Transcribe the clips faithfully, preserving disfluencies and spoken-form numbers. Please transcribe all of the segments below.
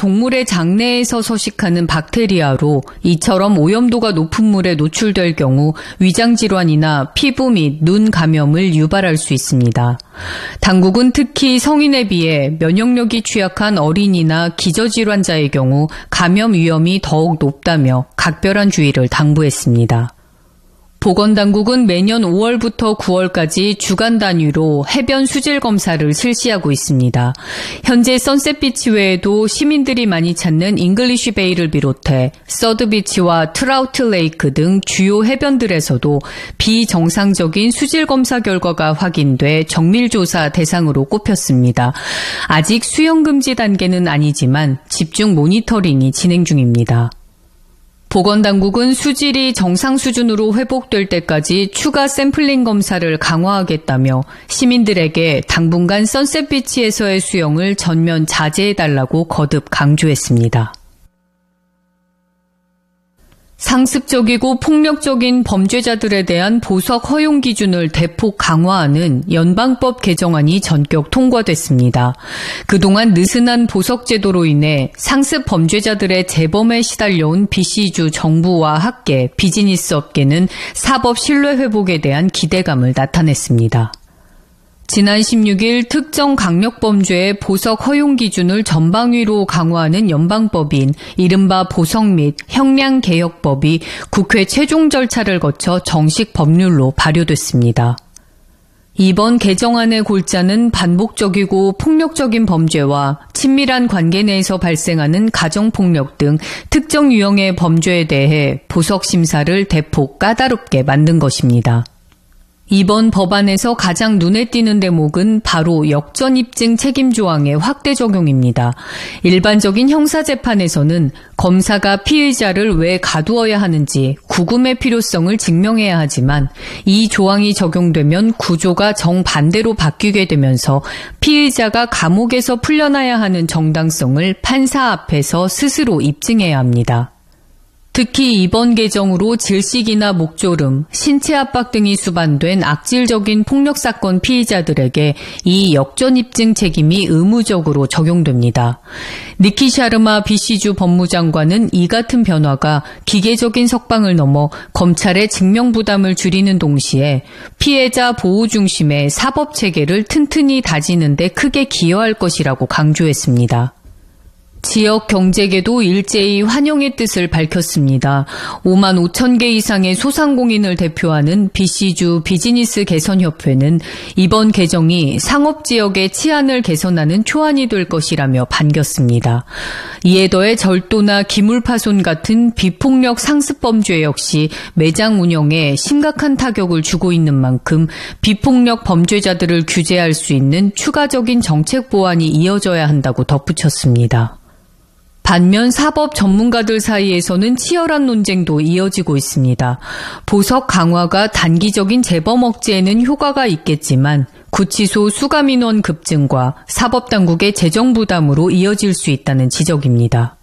동물의 장내에서 서식하는 박테리아로 이처럼 오염도가 높은 물에 노출될 경우 위장질환이나 피부 및 눈 감염을 유발할 수 있습니다. 당국은 특히 성인에 비해 면역력이 취약한 어린이나 기저질환자의 경우 감염 위험이 더욱 높다며 각별한 주의를 당부했습니다. 보건당국은 매년 오월부터 구월까지 주간 단위로 해변 수질 검사를 실시하고 있습니다. 현재 선셋비치 외에도 시민들이 많이 찾는 잉글리쉬베이를 비롯해 서드비치와 트라우트레이크 등 주요 해변들에서도 비정상적인 수질 검사 결과가 확인돼 정밀조사 대상으로 꼽혔습니다. 아직 수영 금지 단계는 아니지만 집중 모니터링이 진행 중입니다. 보건당국은 수질이 정상 수준으로 회복될 때까지 추가 샘플링 검사를 강화하겠다며 시민들에게 당분간 선셋비치에서의 수영을 전면 자제해달라고 거듭 강조했습니다. 상습적이고 폭력적인 범죄자들에 대한 보석 허용 기준을 대폭 강화하는 연방법 개정안이 전격 통과됐습니다. 그동안 느슨한 보석 제도로 인해 상습 범죄자들의 재범에 시달려온 비씨주 정부와 학계, 비즈니스 업계는 사법 신뢰 회복에 대한 기대감을 나타냈습니다. 지난 십육 일 특정 강력범죄의 보석 허용 기준을 전방위로 강화하는 연방법인 이른바 보석 및 형량개혁법이 국회 최종 절차를 거쳐 정식 법률로 발효됐습니다. 이번 개정안의 골자는 반복적이고 폭력적인 범죄와 친밀한 관계 내에서 발생하는 가정폭력 등 특정 유형의 범죄에 대해 보석 심사를 대폭 까다롭게 만든 것입니다. 이번 법안에서 가장 눈에 띄는 대목은 바로 역전입증 책임 조항의 확대 적용입니다. 일반적인 형사재판에서는 검사가 피의자를 왜 가두어야 하는지 구금의 필요성을 증명해야 하지만 이 조항이 적용되면 구조가 정반대로 바뀌게 되면서 피의자가 감옥에서 풀려나야 하는 정당성을 판사 앞에서 스스로 입증해야 합니다. 특히 이번 개정으로 질식이나 목조름, 신체 압박 등이 수반된 악질적인 폭력사건 피의자들에게 이 역전입증 책임이 의무적으로 적용됩니다. 니키 샤르마 비씨주 법무장관은 이 같은 변화가 기계적인 석방을 넘어 검찰의 증명부담을 줄이는 동시에 피해자 보호 중심의 사법체계를 튼튼히 다지는 데 크게 기여할 것이라고 강조했습니다. 지역 경제계도 일제히 환영의 뜻을 밝혔습니다. 오만 오천 개 이상의 소상공인을 대표하는 비씨주 비즈니스 개선협회는 이번 개정이 상업지역의 치안을 개선하는 초안이 될 것이라며 반겼습니다. 이에 더해 절도나 기물파손 같은 비폭력 상습범죄 역시 매장 운영에 심각한 타격을 주고 있는 만큼 비폭력 범죄자들을 규제할 수 있는 추가적인 정책 보완이 이어져야 한다고 덧붙였습니다. 반면 사법 전문가들 사이에서는 치열한 논쟁도 이어지고 있습니다. 보석 강화가 단기적인 재범 억제에는 효과가 있겠지만 구치소 수감인원 급증과 사법당국의 재정 부담으로 이어질 수 있다는 지적입니다.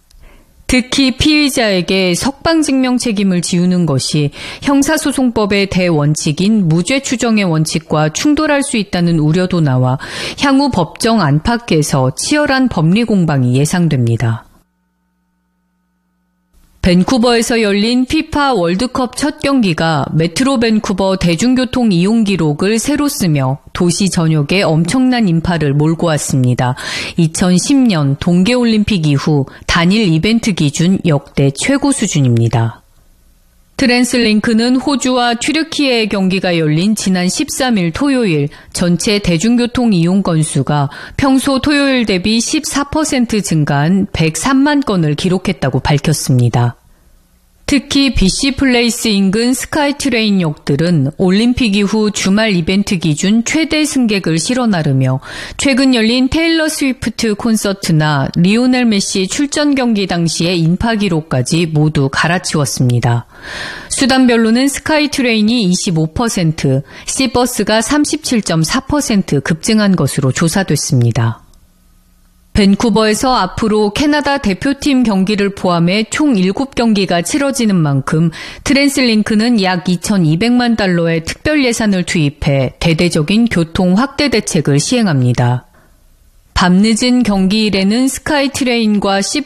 특히 피의자에게 석방증명 책임을 지우는 것이 형사소송법의 대원칙인 무죄 추정의 원칙과 충돌할 수 있다는 우려도 나와 향후 법정 안팎에서 치열한 법리 공방이 예상됩니다. 밴쿠버에서 열린 피파 월드컵 첫 경기가 메트로 밴쿠버 대중교통 이용 기록을 새로 쓰며 도시 전역에 엄청난 인파를 몰고 왔습니다. 이천십 년 동계올림픽 이후 단일 이벤트 기준 역대 최고 수준입니다. 트랜스링크는 호주와 튀르키예의 경기가 열린 지난 십삼 일 토요일 전체 대중교통 이용 건수가 평소 토요일 대비 십사 퍼센트 증가한 백삼만 건을 기록했다고 밝혔습니다. 특히 비씨 플레이스 인근 스카이트레인 역들은 올림픽 이후 주말 이벤트 기준 최대 승객을 실어 나르며 최근 열린 테일러 스위프트 콘서트나 리오넬 메시 출전 경기 당시의 인파 기록까지 모두 갈아치웠습니다. 수단별로는 스카이트레인이 이십오 퍼센트, C버스가 삼십칠 점 사 퍼센트 급증한 것으로 조사됐습니다. 밴쿠버에서 앞으로 캐나다 대표팀 경기를 포함해 총 일곱 경기가 치러지는 만큼 트랜스링크는 약 이천이백만 달러의 특별 예산을 투입해 대대적인 교통 확대 대책을 시행합니다. 밤늦은 경기일에는 스카이트레인과 C